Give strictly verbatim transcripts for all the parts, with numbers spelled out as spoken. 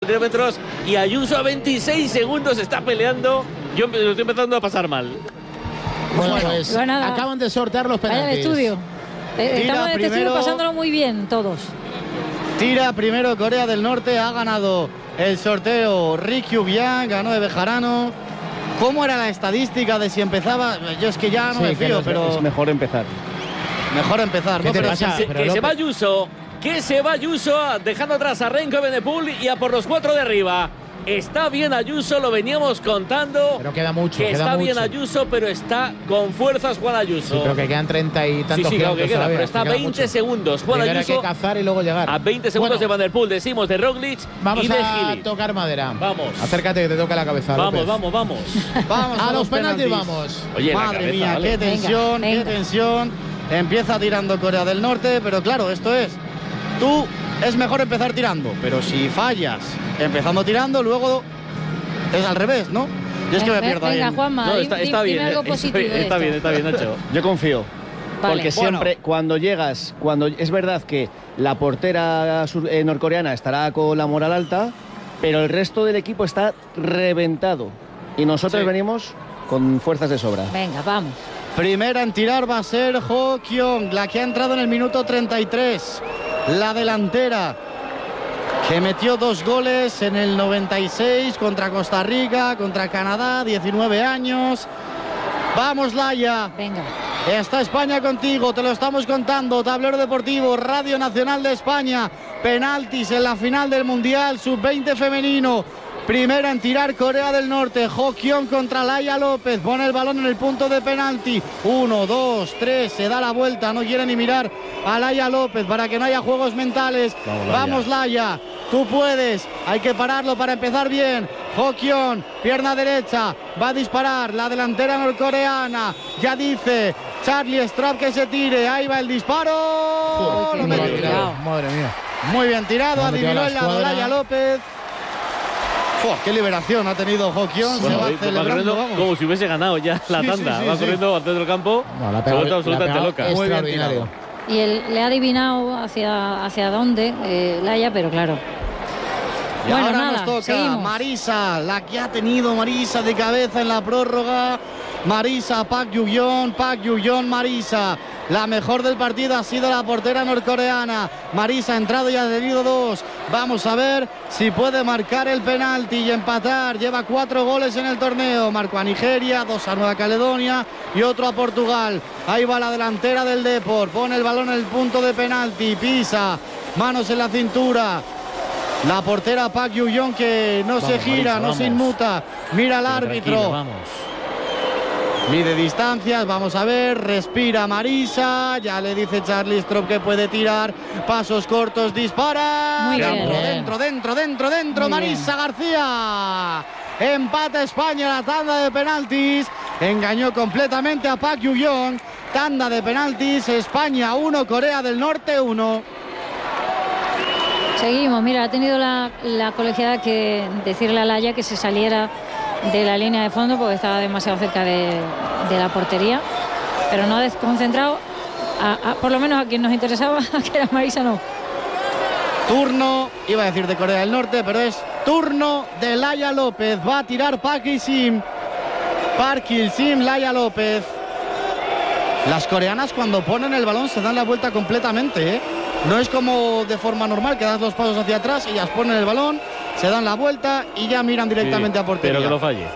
kilómetros y Ayuso a veintiséis segundos está peleando. Yo me lo estoy empezando a pasar mal. Bueno, pues acaban de sortear los penaltis. Vaya de estudio. Eh, estamos en este primero, estudio pasándolo muy bien todos. Tira primero Corea del Norte, ha ganado el sorteo Ri Kyu-bian, ganó de Bejarano. ¿Cómo era la estadística de si empezaba? Yo es que ya no sí, me fío, es, pero... Es mejor empezar. Mejor empezar, ¿no? Pero Pero que, que se va Ayuso, que se va Ayuso, dejando atrás a Renko Evenepoel y a por los cuatro de arriba. Está bien Ayuso, lo veníamos contando. Pero queda mucho, que queda está mucho. bien Ayuso, pero está con fuerzas Juan Ayuso. Sí, pero que quedan treinta y tantos sí, sí, claro que kilómetros queda, todavía, pero está a queda veinte mucho. segundos. Juan Primero Ayuso hay que cazar y luego llegar. a veinte segundos Bueno, de Van der Poel, decimos, de Roglic vamos y de a Gili. tocar madera. Vamos. Acércate que te toca la cabeza, Vamos, López. vamos, vamos. Vamos a los penaltis, vamos. Oye, la Madre cabeza, mía, ¿vale? qué tensión, Venga, qué venga. tensión. Empieza tirando Corea del Norte, pero claro, esto es... Tú es mejor empezar tirando, pero si fallas empezando tirando, luego es al revés, ¿no? Yo es que me pierdo ahí. Venga, en- Juanma, No, di- está, di- está dime bien, algo está, positivo de está esto. bien, está bien, Nacho. Yo confío. Vale. Porque siempre, cuando llegas, cuando es verdad que la portera sur- eh, norcoreana estará con la moral alta, pero el resto del equipo está reventado. Y nosotros Sí. venimos con fuerzas de sobra. Venga, vamos. Primera en tirar va a ser Ho Kyung, la que ha entrado en el minuto treinta y tres. La delantera, que metió dos goles en el noventa y seis contra Costa Rica, contra Canadá, diecinueve años. Vamos, Laia. Venga. Está España contigo, te lo estamos contando. Tablero Deportivo, Radio Nacional de España. Penaltis en la final del Mundial sub veinte femenino. Primera en tirar Corea del Norte. Ho Kyung contra Laia López. Pone el balón en el punto de penalti. Uno, dos, tres. Se da la vuelta. No quiere ni mirar a Laia López para que no haya juegos mentales. Vamos, Laia. Vamos, Laia. Tú puedes. Hay que pararlo para empezar bien. Ho Kyung, pierna derecha. Va a disparar la delantera norcoreana. Ya dice Charlie Strap que se tire. Ahí va el disparo. Joder, Lo qué metió. bien tirado. Madre mía. Muy bien tirado. Ha metido Adivinó la el lado escuadra. Laia López. ¡Fua! ¡Qué liberación ha tenido Ho Kyung! Bueno, Se va va celebrando, corriendo vamos. como si hubiese ganado ya la Sí, sí, tanda. sí, va sí. corriendo al centro del campo. No, la ha se ha pegado- vuelto la ha absolutamente pegado loca. Muy bien extraordinario. tirado. Y él le ha adivinado hacia, hacia dónde, eh, Laia, pero claro. Y Bueno, ahora nada, nos toca seguimos. Marisa, la que ha tenido Marisa de cabeza en la prórroga. Marisa, Park Yu-yeon, Park Yu-yeon, Marisa. La mejor del partido ha sido la portera norcoreana. Marisa ha entrado y ha tenido dos. Vamos a ver si puede marcar el penalti y empatar. Lleva cuatro goles en el torneo. Marcó a Nigeria, dos a Nueva Caledonia y otro a Portugal. Ahí va la delantera del Depor. Pone el balón en el punto de penalti. Pisa. Manos en la cintura. La portera Park Yu-yeon que no Vamos, se gira, Marisa, no se vamos. inmuta. Mira al Pero árbitro. tranquilo, vamos. Mide distancias, vamos a ver, respira Marisa, ya le dice Charlie Strop que puede tirar, pasos cortos, dispara, Muy dentro, bien. dentro, dentro, dentro, dentro, Muy Marisa García. Empata España la tanda de penaltis, engañó completamente a Park Yu-yeon, tanda de penaltis, España uno, Corea del Norte uno. Seguimos, mira, ha tenido la, la colegiada que decirle a Laia que se saliera de la línea de fondo porque estaba demasiado cerca de, de la portería, pero no ha desconcentrado, a, a- por lo menos a quien nos interesaba, que era Marisa, no. Turno, iba a decir de Corea del Norte, pero es turno de Laia López. Va a tirar Park Il-sim. Park Il-sim, Laia López. Las coreanas cuando ponen el balón se dan la vuelta completamente, ¿eh? No es como de forma normal que das los pasos hacia atrás y ellas ponen el balón, se dan la vuelta y ya miran directamente Sí, a portería. pero que lo falle.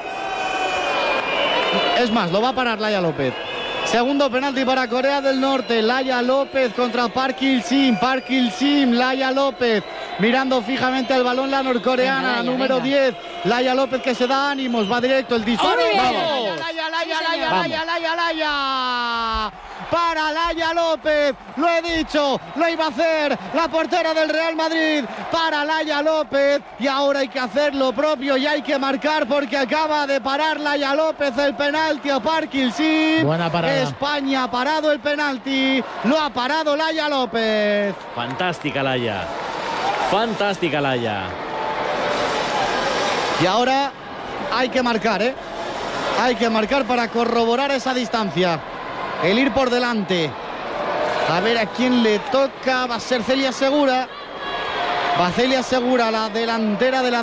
Es más, lo va a parar Laia López. Segundo penalti para Corea del Norte. Laia López contra Park Il-sim. Park Il-sim, Laia López. Mirando fijamente al balón la norcoreana, Venga, Laia, número venga. diez. Laia López que se da ánimos. Va directo el disparo. Muy bien. Laia, Laia, Laia, Sí, Laia, señor. Laia, Laia, Laia. Para Laia López. Lo he dicho. Lo iba a hacer la portera del Real Madrid. Para Laia López. Y ahora hay que hacer lo propio y hay que marcar porque acaba de parar Laia López el penalti a Park Il-sim. Buena parada. España ha parado el penalti. Lo ha parado Laia López. Fantástica Laia. Fantástica Laia. Y ahora hay que marcar, ¿eh? Hay que marcar para corroborar esa distancia. El ir por delante. A ver a quién le toca. Va a ser Celia Segura. Va Celia Segura, la delantera de la